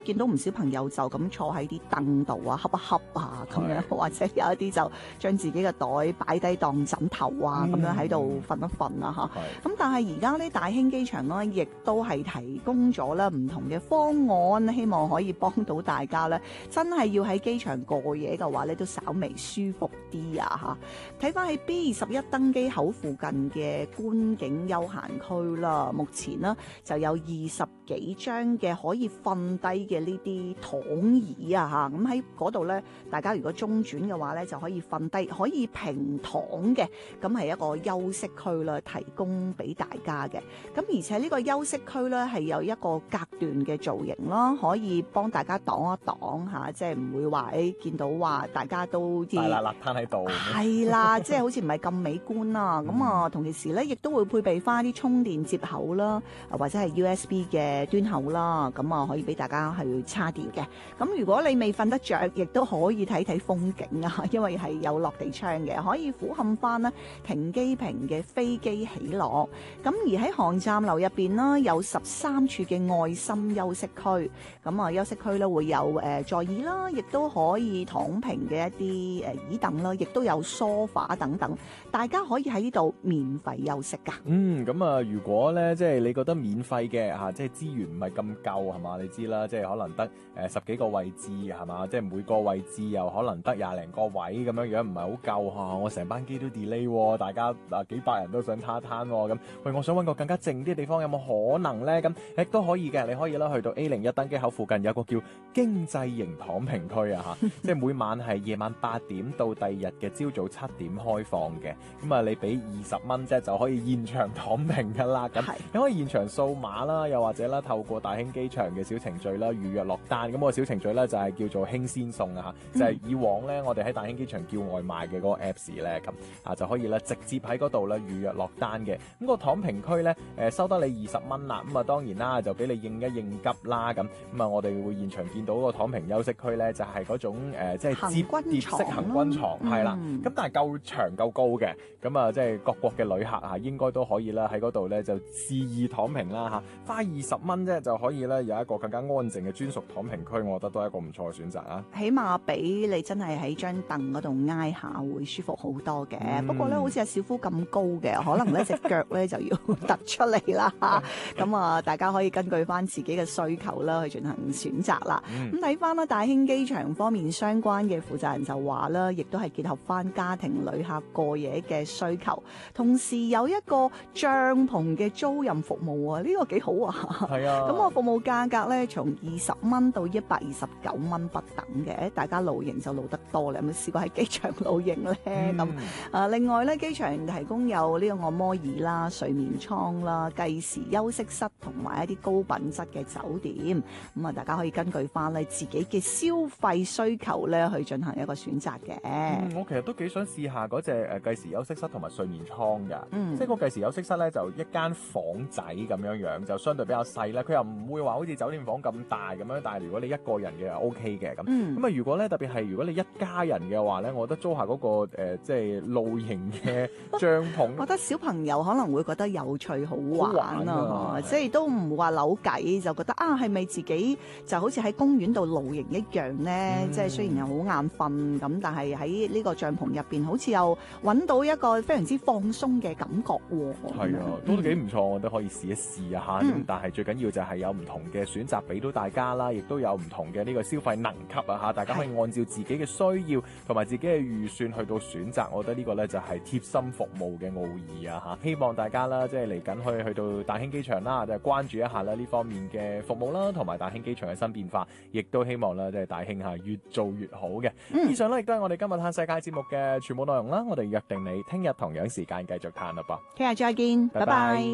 見到唔少朋友就咁坐喺啲凳度啊，瞌一瞌啊咁樣，或者有一啲就將自己嘅袋擺低當枕頭啊，咁樣喺度瞓一瞓啊嚇。咁但係而家咧大興機場咧，亦都係提供咗咧唔同嘅方案，希望可以幫到大家咧，真係要喺機場過夜嘅話咧，都稍微舒服啲啊嚇。睇翻喺 B21 登機口附近嘅觀景休閒區啦，目前呢就有20幾張嘅可以瞓低嘅呢啲躺椅啊嚇，咁喺嗰度咧，大家如果中轉嘅話咧，就可以瞓低，可以平躺嘅，咁係一個休息區啦，提供俾大家嘅。咁而且呢個休息區咧係有一個隔斷嘅造型啦，可以幫大家擋一擋嚇，即係唔會話見到話大家都大辣辣攤喺度。 係啦，即係好似唔係咁美觀啦。咁啊，同其時咧，亦都會配備翻啲充電接口啦，或者係 USB 嘅端口啦，咁啊可以俾大家去叉電嘅。咁如果你未瞓得着，亦都可以睇睇風景啊，因為係有落地窗嘅，可以俯瞰翻呢停機坪嘅飛機起落。咁而喺航站樓入邊呢，有13處嘅愛心休息區。咁啊，休息區咧會有座椅啦，亦都可以躺平嘅一啲椅凳啦，亦都有梳化等等，大家可以喺呢度免費休息噶。 咁啊，如果咧即係你覺得免費嘅嚇，即係資源唔係咁夠係嘛？你知啦，即係可能得10幾個位置係嘛？即係每個位置又可能得20零個位咁樣，唔係好夠嚇。我成班機都 delay 喎，大家幾百人都想攤攤喎咁。喂，我想揾個更加靜啲嘅地方，有冇可能咧？咁亦都可以嘅，你可以啦去到 A01 登機口附近有個叫經濟型躺平區啊嚇，即係每晚係夜晚8點到第二日嘅朝早7點開放嘅。咁啊，你俾20蚊啫就可以現場躺平㗎啦。咁你可以現場掃碼啦，又或者啦透過大興機場嘅小程序啦預約落單。咁個小程序咧就係叫做興先送啊嚇，就係以往咧我哋喺大興機場叫外賣嘅嗰個 Apps 咧咁就可以咧直接喺嗰度咧預約落單嘅。咁個躺平區咧收得你20蚊啦。咁啊當然啦就俾你應一應急啦咁。咁啊我哋會現場見到個躺平休息區咧就係嗰種即係摺疊式行軍床係啦。咁但係夠長夠高嘅。咁啊即係各國嘅旅客應該都可以啦喺嗰度咧就肆意躺平啦嚇，花20蚊啫就可以咧有一個更加安靜嘅專屬躺平區，我覺得都係一個唔錯嘅選擇啊！ 起碼比你真係喺張凳嗰度挨下會舒服好多嘅。不過咧，好似阿小夫咁高嘅，可能咧隻腳咧就要突出嚟啦。咁啊，大家可以根據翻自己嘅需求啦去進行選擇啦。咁睇翻啦，大興機場方面相關嘅負責人就話啦，亦都係結合翻家庭旅客過夜嘅需求，同時有一個帳篷嘅租賃服務啊，呢個幾好啊！ 係啊， 咁服務價格咧，從20蚊到129蚊不等嘅。大家露營就露得多啦，有冇試過喺機場露營咧？另外咧，機場提供有呢個按摩椅啦、睡眠艙啦、計時休息室同埋一啲高品質嘅酒店。咁啊，大家可以根據翻你自己嘅消費需求咧，去進行一個選擇嘅。 我其實都幾想試下嗰隻計時休息室同埋睡眠艙㗎。即係個計時休息室咧，就一間房仔咁樣，就相對比較細啦。佢又唔會話好似酒店房咁大咁樣，但係如果你一個人嘅又 OK 嘅咁。咁啊，如果咧特別係如果你一家人嘅話咧，我覺得租下嗰個即係露營嘅帳篷， 我覺得小朋友可能會覺得有趣好玩啊！即係都唔話扭計，就覺得係咪自己就好似喺公園度露營一樣咧？即係雖然又好眼瞓咁，但係喺呢個帳篷入邊，好似又揾到一個非常之放鬆嘅感覺喎。 係啊，都幾唔錯，我覺得可以試一試啊嚇。咁但係最緊要就係有唔同嘅選擇俾到大家啦，亦都有唔同嘅呢個消費能級啊嚇，大家可以按照自己嘅需要同埋自己嘅預算去到選擇。我覺得呢個咧就係貼心服務嘅奧義啊嚇。希望大家啦，即係嚟緊去到大興機場啦，就係關注一下啦呢方面嘅服務啦，同埋大興機場嘅新變化，亦都希望啦即係大興嚇越做越好嘅。以上咧亦都係我哋今日嘆世界節目嘅全部內容啦。我哋約定你聽日同樣時間繼續嘆啦噃。 聽日再見，拜拜。